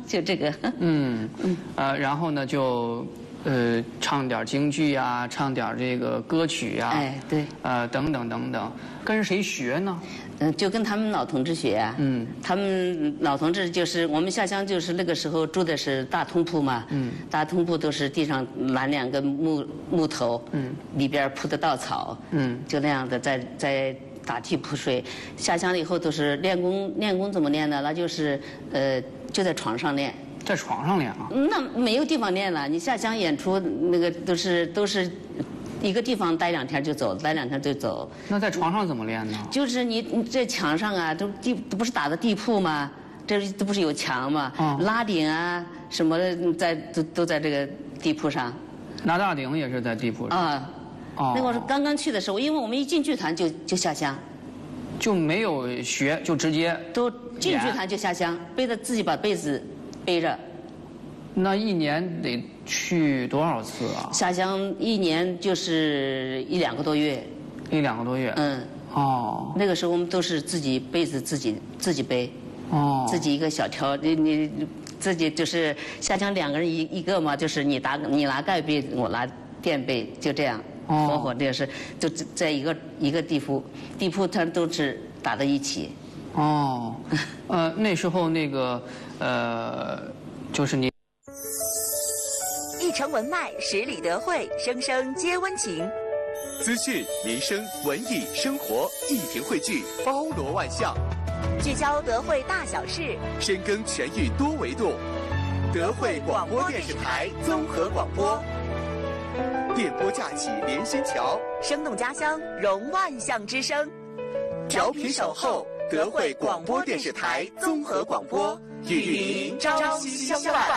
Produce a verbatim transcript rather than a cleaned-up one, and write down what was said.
就这个。 嗯嗯呃，然后呢就呃唱点京剧啊，唱点这个歌曲啊， 哎，对， 呃等等等等，跟谁学呢？ 嗯，就跟他们老同志学啊。 嗯， 他们老同志就是我们下乡，就是那个时候住的是大通铺嘛。嗯，大通铺都是地上拦两个木木头，嗯，里边铺的稻草，嗯，就那样的在在打地铺睡。下乡了以后都是练功，练功怎么练呢？那就是呃就在床上练。 在床上练啊？ 那没有地方练了，你下乡演出那个都是都是。一个地方待两天就走，待两天就走。 那在床上怎么练呢？ 就是你你在墙上啊，都地都不是打的地铺吗？这这不是有墙吗？哦、拉顶啊什么的，在都都在这个地铺上。 拿大顶也是在地铺上。啊， 哦。那我是刚刚去的时候，因为我们一进剧团就就下乡， 就没有学，就直接都进剧团就下乡，背着自己把被子背着。 那一年得去多少次啊？ 下乡一年就是一两个多月。 一两个多月。 嗯。哦。那个时候我们都是自己被子自己自己背。哦。自己一个小条，你你自己就是下乡两个人一一个嘛，就是你拿你拿盖被，我拿垫被，就这样。哦。活活这个是就在一个一个地铺，地铺它都是打在一起。 哦。呃，那时候那个呃，就是你。 一城文脉，十里德惠，声声皆温情。 资讯、民生、文艺、生活一屏汇聚，包罗万象， 聚焦德惠大小事， 深耕全域多维度。德惠广播电视台综合广播，电波架起连心桥， 生动家乡融万象之声。 调频守候，德惠广播电视台综合广播，与您朝夕相伴。